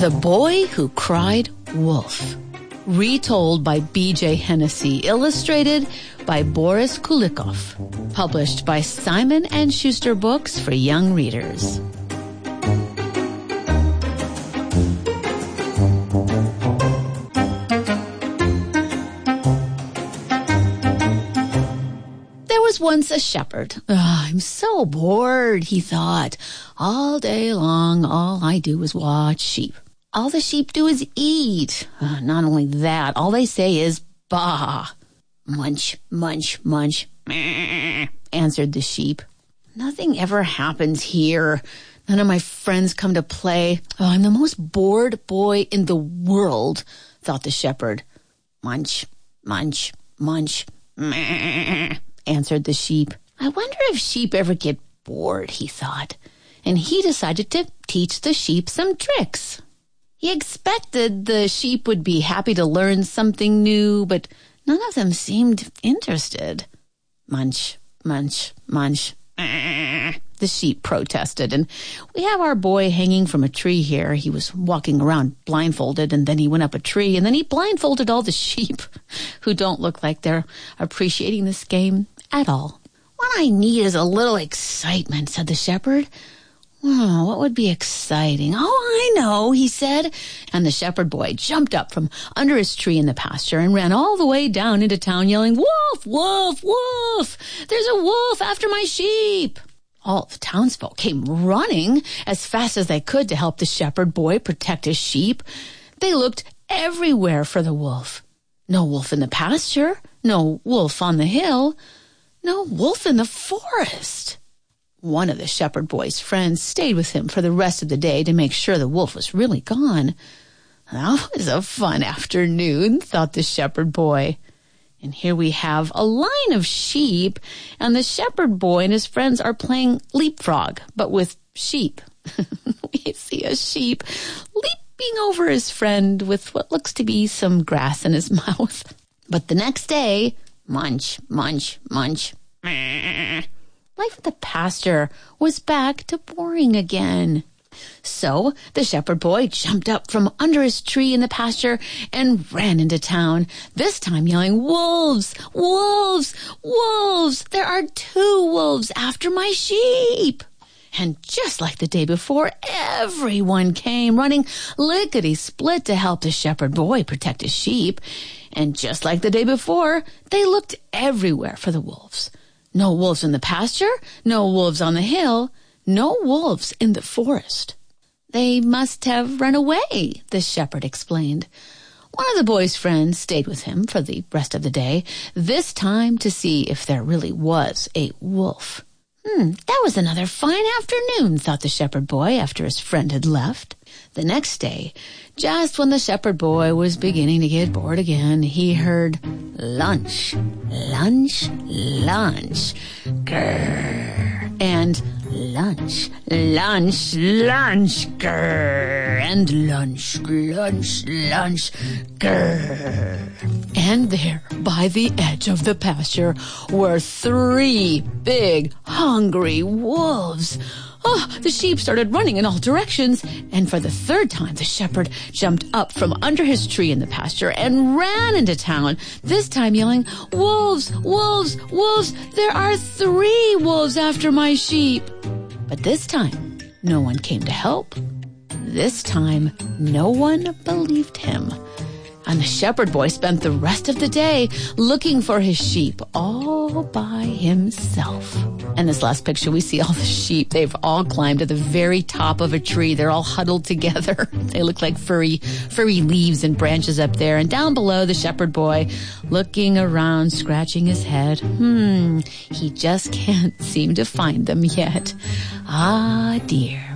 The Boy Who Cried Wolf. Retold by B.J. Hennessy. Illustrated by Boris Kulikov. Published by Simon & Schuster Books for young readers. There was once a shepherd. I'm so bored, he thought. All day long, all I do is watch sheep. All the sheep do is eat. Not only that, all they say is, bah. Munch, munch, munch, answered the sheep. Nothing ever happens here. None of my friends come to play. I'm the most bored boy in the world, thought the shepherd. Munch, munch, munch, answered the sheep. I wonder if sheep ever get bored, he thought. And he decided to teach the sheep some tricks. He expected the sheep would be happy to learn something new, but none of them seemed interested. Munch, munch, munch. The sheep protested, and we have our boy hanging from a tree here. He was walking around blindfolded, and then he went up a tree, and then he blindfolded all the sheep who don't look like they're appreciating this game at all. What I need is a little excitement, said the shepherd. Oh, what would be exciting? Oh, I know, he said. And the shepherd boy jumped up from under his tree in the pasture and ran all the way down into town yelling, Wolf, wolf, wolf! There's a wolf after my sheep! All the townsfolk came running as fast as they could to help the shepherd boy protect his sheep. They looked everywhere for the wolf. No wolf in the pasture, no wolf on the hill, no wolf in the forest. One of the shepherd boy's friends stayed with him for the rest of the day to make sure the wolf was really gone. That was a fun afternoon, thought the shepherd boy. And here we have a line of sheep, and the shepherd boy and his friends are playing leapfrog, but with sheep. We see a sheep leaping over his friend with what looks to be some grass in his mouth. But the next day, munch, munch, munch. Life at the pasture was back to boring again. So the shepherd boy jumped up from under his tree in the pasture and ran into town, this time yelling, Wolves! Wolves! Wolves! There are 2 wolves after my sheep! And just like the day before, everyone came running lickety-split to help the shepherd boy protect his sheep. And just like the day before, they looked everywhere for the wolves. No wolves in the pasture, no wolves on the hill, no wolves in the forest. They must have run away, the shepherd explained. One of the boy's friends stayed with him for the rest of the day, this time to see if there really was a wolf. That was another fine afternoon, thought the shepherd boy after his friend had left. The next day, just when the shepherd boy was beginning to get bored again, he heard lunch, lunch, lunch, grrr, and lunch, lunch, lunch, grrr, and lunch, lunch, lunch, grrr. And there, by the edge of the pasture, were 3 big, hungry wolves. The sheep started running in all directions, and for the 3rd time, the shepherd jumped up from under his tree in the pasture and ran into town, this time yelling, Wolves, wolves, wolves, there are 3 wolves after my sheep. But this time, no one came to help. This time, no one believed him. And the shepherd boy spent the rest of the day looking for his sheep all by himself. In this last picture, we see all the sheep. They've all climbed to the very top of a tree. They're all huddled together. They look like furry leaves and branches up there. And down below, the shepherd boy looking around, scratching his head. He just can't seem to find them yet. Ah, dear.